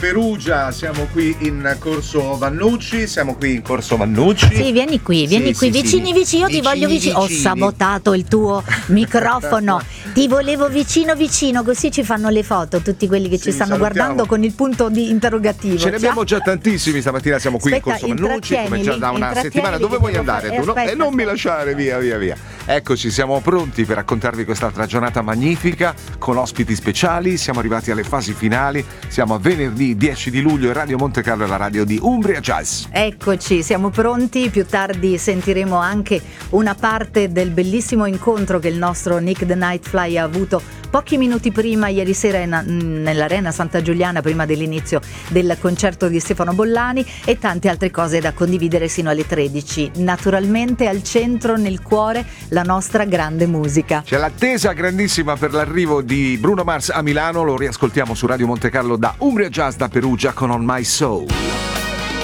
Perugia, siamo qui in Corso Vannucci, Sì, vieni qui, vicini, io ti voglio vicino. Ho sabotato il tuo microfono, ti volevo vicino, così ci fanno le foto tutti quelli che ci stanno guardando con il punto di interrogativo. Ce ne abbiamo già tantissimi, stamattina siamo qui in Corso Vannucci, come già da una settimana. Dove vuoi andare tu? E non mi lasciare, via. Eccoci, siamo pronti per raccontarvi quest'altra giornata magnifica con ospiti speciali. Siamo arrivati alle fasi finali, siamo a venerdì 10 di luglio e Radio Monte Carlo è la radio di Umbria Jazz. Eccoci, siamo pronti. Più tardi sentiremo anche una parte del bellissimo incontro che il nostro Nick the Nightfly ha avuto pochi minuti prima, ieri sera nell'Arena Santa Giuliana, prima dell'inizio del concerto di Stefano Bollani, e tante altre cose da condividere sino alle 13. Naturalmente al centro, nel cuore, la nostra grande musica. C'è l'attesa grandissima per l'arrivo di Bruno Mars a Milano, lo riascoltiamo su Radio Monte Carlo da Umbria Jazz da Perugia con On My Soul.